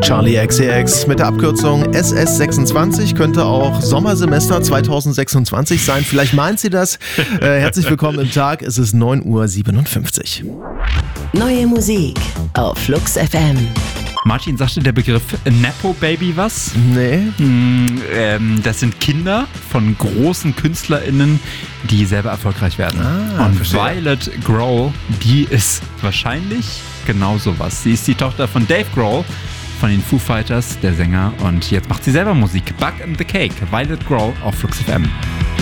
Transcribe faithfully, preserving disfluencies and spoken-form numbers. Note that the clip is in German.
Charli X C X mit der Abkürzung S S sechsundzwanzig könnte auch Sommersemester zwanzig sechsundzwanzig sein. Vielleicht meint sie das. Äh, herzlich willkommen im Tag. Es ist neun Uhr siebenundfünfzig. Neue Musik auf Flux F M. Martin, sagte der Begriff Nepo Baby was? Nee. Mm, ähm, das sind Kinder von großen KünstlerInnen, die selber erfolgreich werden. Ah, Und verstehe. Violet Grohl, die ist wahrscheinlich genau sowas. Sie ist die Tochter von Dave Grohl, von den Foo Fighters, der Sänger. Und jetzt macht sie selber Musik. Bug and the Cake, Violet Grohl auf Flux F M.